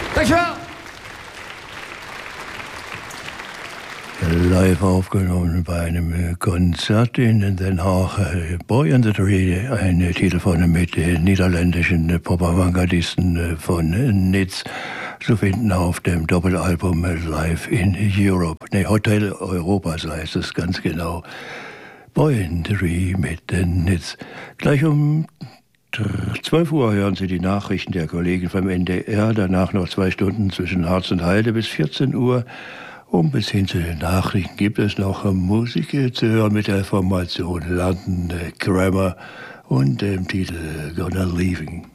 Dankeschön. Live aufgenommen bei einem Konzert in Den Haag. Boy and the Tree, ein Titel von mit den niederländischen Pop-Avantgardisten von Nitz, zu finden auf dem Doppelalbum Live in Europe. Ne, Hotel Europas heißt es ganz genau. Boy and the Tree mit den Nitz. Gleich um 12 Uhr hören Sie die Nachrichten der Kollegen vom NDR, danach noch 2 Stunden zwischen Harz und Heide bis 14 Uhr. Und bis hin zu den Nachrichten gibt es noch Musik zu hören mit der Formation London Grammar und dem Titel Gonna Leaving.